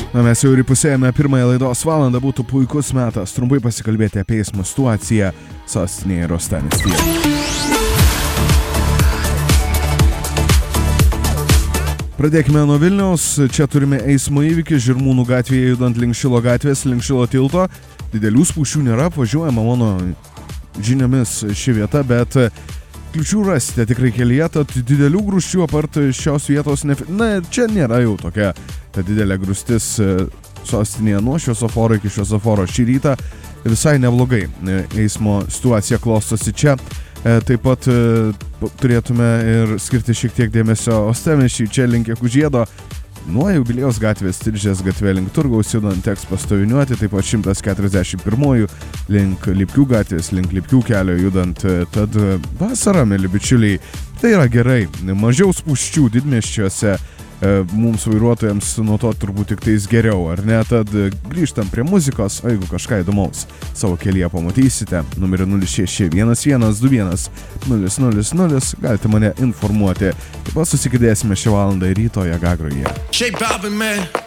Na, mes jau ir įpusėjame pirmąją laidos valandą, būtų puikus metas trumpai pasikalbėti apie eismo situaciją sostinėje ir uostamiestyje. Pradėkime nuo Vilniaus. Čia turime eismo įvykį Žirmūnų gatvėje judant link Šilo gatvės, link Šilo tilto. Didelių spūsčių nėra, važiuojama mano žiniomis ši vieta, bet kliūčių rasite tikrai kelyje, tad didelių grūsčių apart šios vietos na ir čia nėra jau tokia ta didelė grūstis sostinėje nuo šviesoforo iki šviesoforo šį rytą. Visai neblogai eismo situacija klostosi čia. Taip pat turėtume ir skirti šiek tiek dėmesio uostamiesčiui, čia link Jekužiedo. Nuo Jubiliejaus gatvės Tilžės gatve link Turgaus judant teks pastoviniuoti, taip pat 141 link Lipkių gatvės, link Lipkių kelio judant. Tad vasara, mėly bičiuliai, tai yra gerai. Mažiau spūsčių didmiesčiuose, mums vairuotojams nuo to turbūt tik tais geriau, ar ne? Tad grįžtam prie muzikos, o jeigu kažką įdomaus savo kelyje pamatysite, numerį 061121 000, galite mane informuoti. Taip pat susigirdėsime šią valandą ryto Jagagroje.